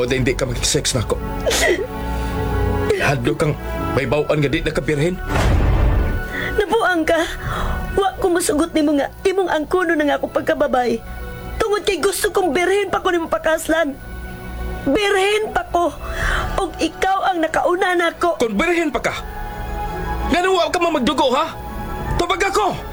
Tungod na hindi ka mag-sex na ako. Hadlo kang may bawaan nga di nakapirhin. Nabuang ka. Wa ko masugot nimo nga imong angkuno na nga ako pagkababay. Tungod kay gusto kong birhen pa ko nimo pakaslan. Birhen pa ko. Og ikaw ang nakauna nako. Kung birhin pa ka, nga wa ka mamagdugo ha? Tubag ako!